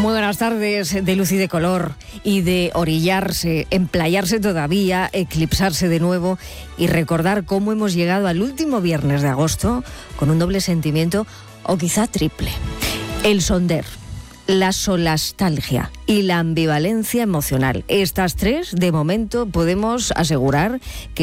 Muy buenas tardes, de luz y de color, y de orillarse, emplayarse todavía, eclipsarse de nuevo y recordar cómo hemos llegado al último viernes de agosto con un doble sentimiento, o quizá triple. El sonder, la solastalgia y la ambivalencia emocional. Estas tres, de momento, podemos asegurar que